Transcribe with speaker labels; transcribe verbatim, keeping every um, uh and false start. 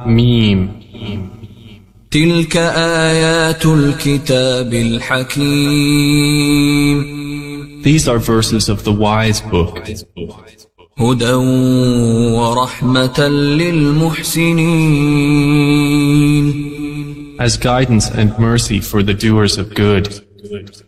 Speaker 1: Meme.
Speaker 2: تلك آيات الكتاب الحكيم.
Speaker 1: These are verses of the wise book.
Speaker 2: هدى ورحمة للمحسنين.
Speaker 1: As guidance and mercy for the doers of good.